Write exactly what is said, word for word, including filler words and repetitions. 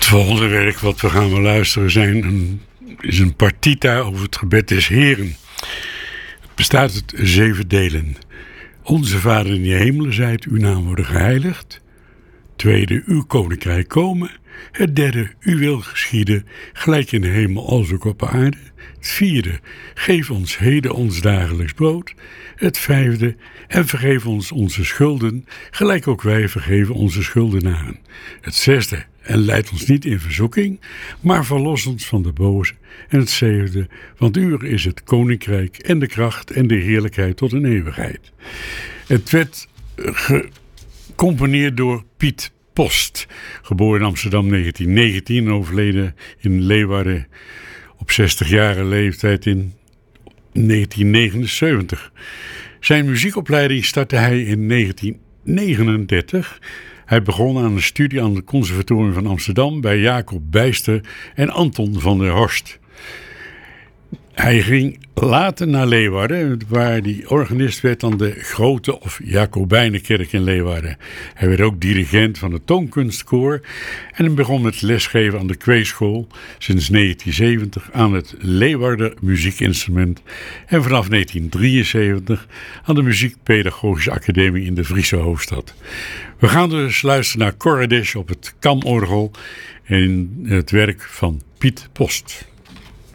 Het volgende werk wat we gaan beluisteren zijn een, is een partita over het gebed des Heren. Het bestaat uit zeven delen. Onze Vader in de hemelen, zijt uw naam worden geheiligd. Tweede, uw koninkrijk komen. Het derde, uw wil geschieden, gelijk in de hemel als ook op aarde. Het vierde, geef ons heden ons dagelijks brood. Het vijfde, en vergeef ons onze schulden, gelijk ook wij vergeven onze schuldenaren. Het zesde, en leid ons niet in verzoeking, maar verlos ons van de boze. En het zevende, want uw is het koninkrijk en de kracht en de heerlijkheid tot een eeuwigheid. Het werd gecomponeerd door Piet Post, geboren in Amsterdam negentien negentien, overleden in Leeuwarden op zestigjarige leeftijd in negentien negenenzeventig. Zijn muziekopleiding startte hij in negentien negenendertig. Hij begon aan een studie aan het Conservatorium van Amsterdam bij Jacob Bijster en Anton van der Horst. Hij ging later naar Leeuwarden, waar hij organist werd aan de Grote of Jacobijnenkerk in Leeuwarden. Hij werd ook dirigent van het Toonkunstkoor en hij begon met lesgeven aan de Kweekschool sinds negentien zeventig aan het Leeuwarden Muziekinstrument en vanaf negentien drieënzeventig aan de Muziekpedagogische Academie in de Friese hoofdstad. We gaan dus luisteren naar Koradesh op het kamorgel en het werk van Piet Post.